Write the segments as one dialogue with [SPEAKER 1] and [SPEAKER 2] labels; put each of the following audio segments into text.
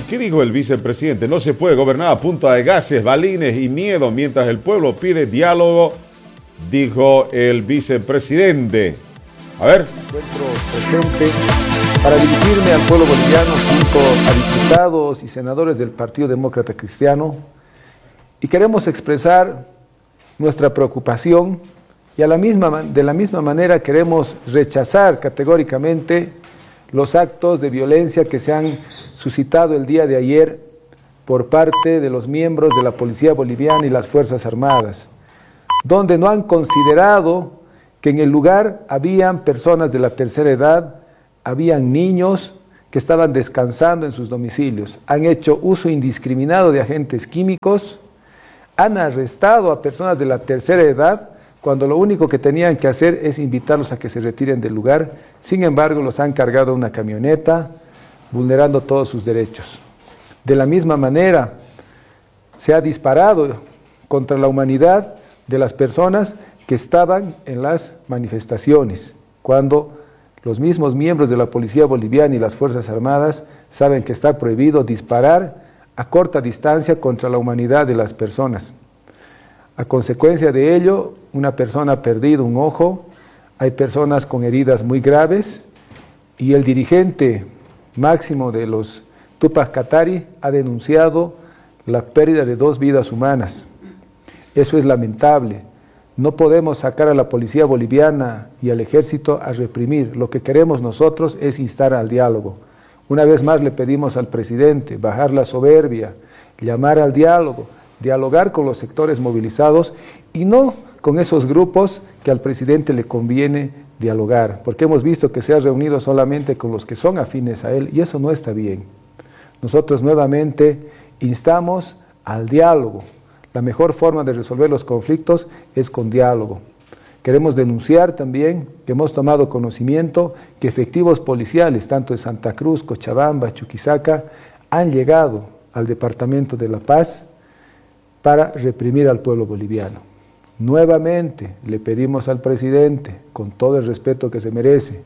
[SPEAKER 1] ¿Qué dijo el vicepresidente? No se puede gobernar a punta de gases, balines y miedo mientras el pueblo pide diálogo, dijo el vicepresidente. A ver.
[SPEAKER 2] Encuentro presente para dirigirme al pueblo boliviano junto a diputados y senadores del Partido Demócrata Cristiano, y queremos expresar nuestra preocupación y de la misma manera queremos rechazar categóricamente los actos de violencia que se han suscitado el día de ayer por parte de los miembros de la Policía Boliviana y las Fuerzas Armadas, donde no han considerado que en el lugar habían personas de la tercera edad, habían niños que estaban descansando en sus domicilios, han hecho uso indiscriminado de agentes químicos, han arrestado a personas de la tercera edad cuando lo único que tenían que hacer es invitarlos a que se retiren del lugar. Sin embargo, los han cargado a una camioneta, vulnerando todos sus derechos. De la misma manera, se ha disparado contra la humanidad de las personas que estaban en las manifestaciones, cuando los mismos miembros de la Policía Boliviana y las Fuerzas Armadas saben que está prohibido disparar a corta distancia contra la humanidad de las personas. A consecuencia de ello, una persona ha perdido un ojo, hay personas con heridas muy graves y el dirigente máximo de los Tupac Katari ha denunciado la pérdida de 2 vidas humanas. Eso es lamentable. No podemos sacar a la policía boliviana y al ejército a reprimir. Lo que queremos nosotros es instar al diálogo. Una vez más le pedimos al presidente bajar la soberbia, llamar al diálogo, dialogar con los sectores movilizados y no con esos grupos que al presidente le conviene dialogar, porque hemos visto que se ha reunido solamente con los que son afines a él y eso no está bien. Nosotros nuevamente instamos al diálogo. La mejor forma de resolver los conflictos es con diálogo. Queremos denunciar también que hemos tomado conocimiento que efectivos policiales, tanto de Santa Cruz, Cochabamba, Chuquisaca, han llegado al Departamento de La Paz para reprimir al pueblo boliviano. Nuevamente le pedimos al presidente, con todo el respeto que se merece,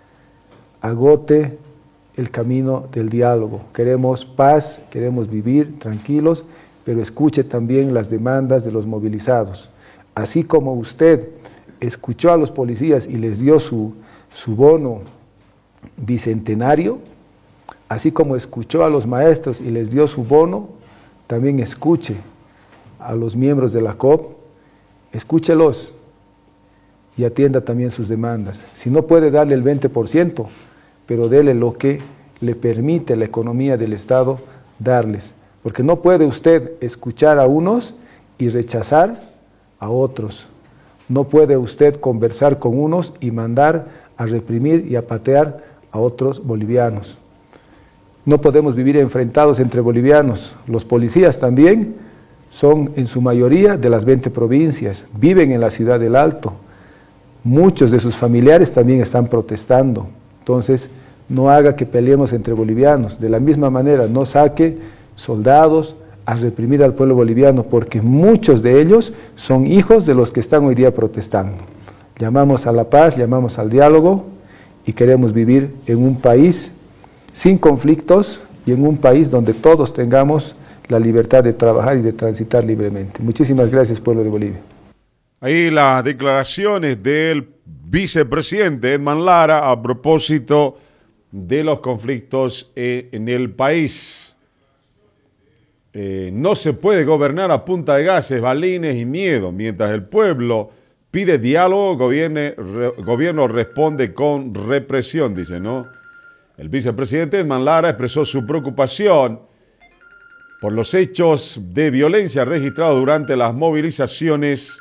[SPEAKER 2] agote el camino del diálogo. Queremos paz, queremos vivir tranquilos, pero escuche también las demandas de los movilizados. Así como usted escuchó a los policías y les dio su bono bicentenario, así como escuchó a los maestros y les dio su bono, también escuche a los miembros de la COP, escúchelos y atienda también sus demandas. Si no puede darle el 20%, pero dele lo que le permite la economía del Estado darles. Porque no puede usted escuchar a unos y rechazar a otros. No puede usted conversar con unos y mandar a reprimir y a patear a otros bolivianos. No podemos vivir enfrentados entre bolivianos. Los policías también son en su mayoría de las 20 provincias, viven en la ciudad del Alto. Muchos de sus familiares también están protestando. Entonces, no haga que peleemos entre bolivianos. De la misma manera, no saque soldados a reprimir al pueblo boliviano, porque muchos de ellos son hijos de los que están hoy día protestando. Llamamos a la paz, llamamos al diálogo y queremos vivir en un país sin conflictos y en un país donde todos tengamos la libertad de trabajar y de transitar libremente. Muchísimas gracias, pueblo de Bolivia.
[SPEAKER 1] Ahí las declaraciones del vicepresidente Edman Lara a propósito de los conflictos en el país. No se puede gobernar a punta de gases, balines y miedo. Mientras el pueblo pide diálogo, gobierno responde con represión, dice, ¿no? El vicepresidente Edman Lara expresó su preocupación por los hechos de violencia registrados durante las movilizaciones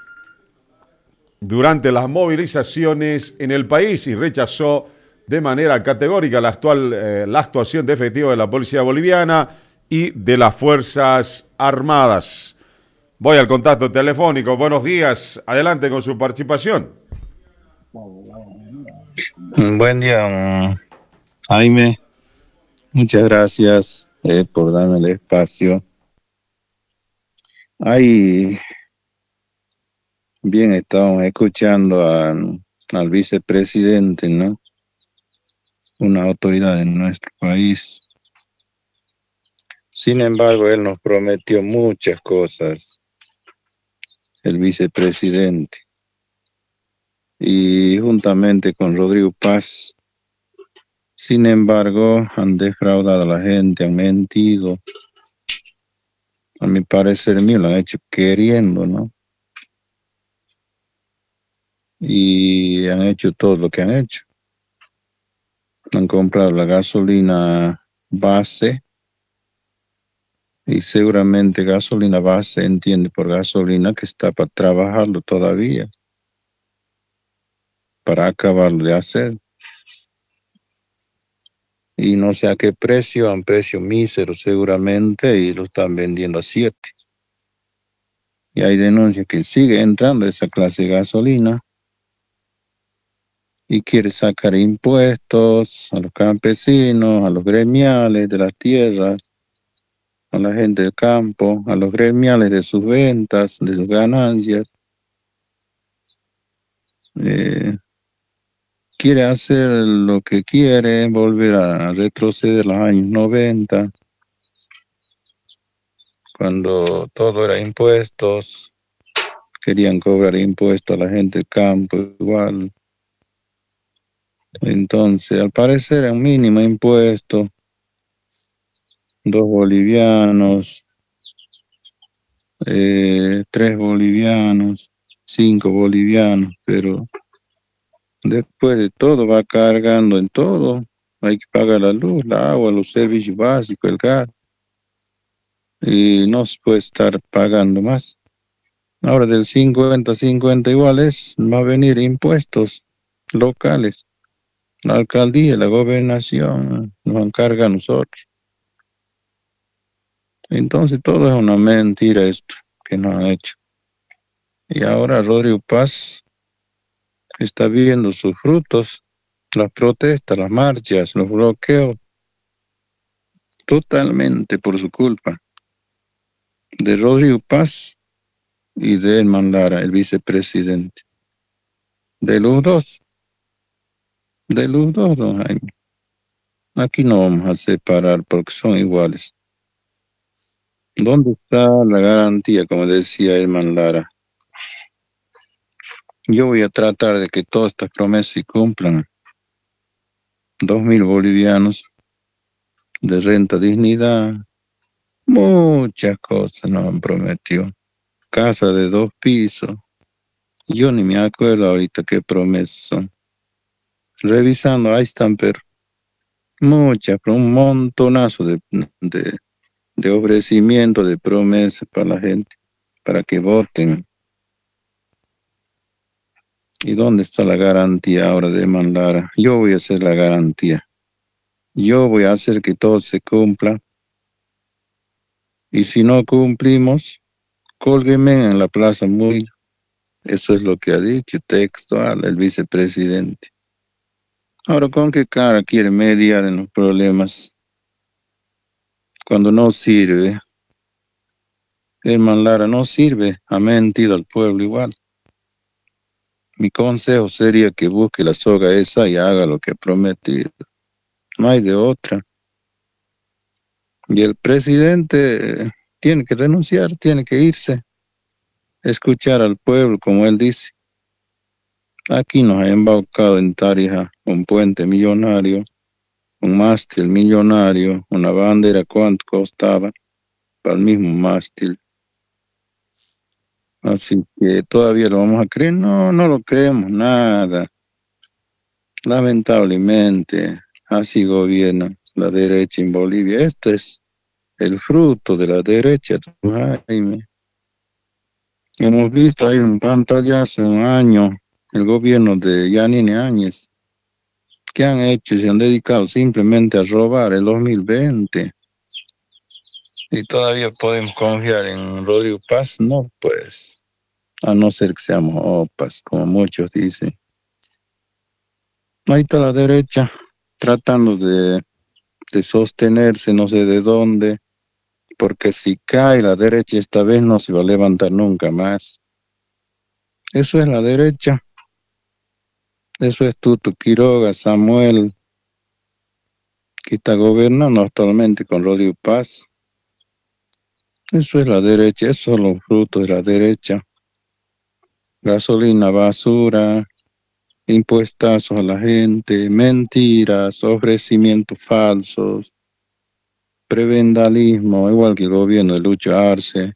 [SPEAKER 1] en el país y rechazó de manera categórica la actuación de efectivos de la Policía Boliviana y de las Fuerzas Armadas. Voy al contacto telefónico. Buenos días. Adelante con su participación.
[SPEAKER 3] Buen día, Jaime. Muchas gracias por darme el espacio. Ahí bien estamos escuchando al vicepresidente, ¿no? Una autoridad en nuestro país. Sin embargo, él nos prometió muchas cosas, el vicepresidente, y juntamente con Rodrigo Paz. Sin embargo, han defraudado a la gente, han mentido. A mi parecer mío lo han hecho queriendo, ¿no? Y han hecho todo lo que han hecho. Han comprado la gasolina base y seguramente gasolina base entiende por gasolina que está para trabajarlo todavía, para acabarlo de hacer. Y no sé a qué precio, a un precio mísero seguramente, y lo están vendiendo a 7. Y hay denuncias que sigue entrando esa clase de gasolina y quiere sacar impuestos a los campesinos, a los gremiales de las tierras, a la gente del campo, a los gremiales de sus ventas, de sus ganancias. Quiere hacer lo que quiere, volver a retroceder a los años 90, cuando todo era impuestos, querían cobrar impuestos a la gente del campo igual. Entonces, al parecer, es un mínimo impuesto, 2 bolivianos, 3 bolivianos, 5 bolivianos, pero después de todo va cargando en todo. Hay que pagar la luz, la agua, los servicios básicos, el gas, y no se puede estar pagando más. Ahora del 50-50 iguales va a venir impuestos locales. La alcaldía, la gobernación nos encarga a nosotros. Entonces todo es una mentira esto que nos han hecho. Y ahora Rodrigo Paz está viendo sus frutos, las protestas, las marchas, los bloqueos, totalmente por su culpa. De Rodrigo Paz y de Edman Lara, el vicepresidente. De los dos, don Jaime. Aquí no vamos a separar porque son iguales. ¿Dónde está la garantía, como decía Edman Lara? Yo voy a tratar de que todas estas promesas se cumplan. 2.000 bolivianos de renta dignidad, muchas cosas nos han prometido. Casa de 2 pisos. Yo ni me acuerdo ahorita qué promesas son. Revisando, ahí están, pero muchas, pero un montonazo de ofrecimientos, de promesas para la gente, para que voten. ¿Y dónde está la garantía ahora de Manlara? Yo voy a hacer la garantía. Yo voy a hacer que todo se cumpla. Y si no cumplimos, cólguenme en la Plaza Muy. Eso es lo que ha dicho textual el vicepresidente. Ahora, ¿con qué cara quiere mediar en los problemas cuando no sirve? Herman Lara no sirve, ha mentido al pueblo igual. Mi consejo sería que busque la soga esa y haga lo que ha prometido. No hay de otra. Y el presidente tiene que renunciar, tiene que irse, escuchar al pueblo, como él dice. Aquí nos ha embaucado en Tarija un puente millonario, un mástil millonario, una bandera, ¿cuánto costaba? Para el mismo mástil. Así que todavía lo vamos a creer. No, no lo creemos nada. Lamentablemente, así gobierna la derecha en Bolivia. Este es el fruto de la derecha, Jaime. Hemos visto ahí un pantallazo un año, el gobierno de Yanine Áñez. ¿Qué han hecho? Se han dedicado simplemente a robar el 2020. Y todavía podemos confiar en Rodrigo Paz, no, pues, a no ser que seamos opas, como muchos dicen. Ahí está la derecha, tratando de sostenerse, no sé de dónde, porque si cae la derecha esta vez no se va a levantar nunca más. Eso es la derecha. Eso es Tuto Quiroga, Samuel, que está gobernando actualmente con Rodrigo Paz. Eso es la derecha, eso son los frutos de la derecha. Gasolina, basura, impuestazos a la gente, mentiras, ofrecimientos falsos, prebendalismo, igual que el gobierno de Lucho Arce.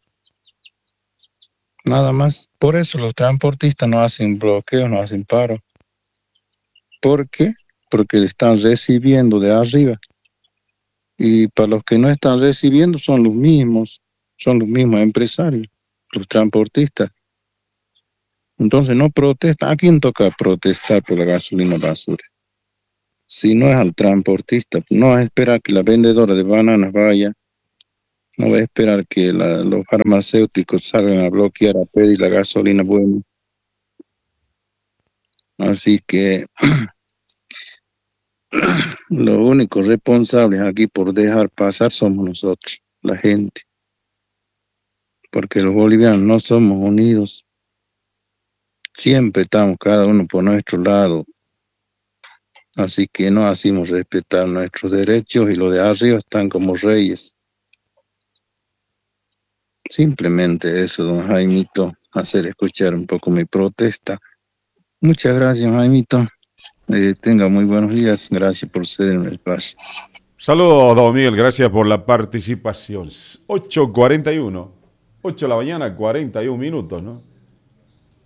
[SPEAKER 3] Nada más. Por eso los transportistas no hacen bloqueo, no hacen paro. ¿Por qué? Porque le están recibiendo de arriba. Y para los que no están recibiendo son los mismos empresarios, los transportistas. Entonces no protestan. ¿A quién toca protestar por la gasolina basura? Si no es al transportista, no va a esperar que la vendedora de bananas vaya, no va a esperar que los farmacéuticos salgan a bloquear, a pedir la gasolina buena. Así que los únicos responsables aquí por dejar pasar somos nosotros, la gente, porque los bolivianos no somos unidos. Siempre estamos cada uno por nuestro lado. Así que no hacemos respetar nuestros derechos y los de arriba están como reyes. Simplemente eso, don Jaimito, hacer escuchar un poco mi protesta. Muchas gracias, Jaimito. Tenga muy buenos días. Gracias por cederme el espacio.
[SPEAKER 1] Saludos, don Miguel, gracias por la participación. 8:41, 8 de la mañana, 41 minutos, ¿no?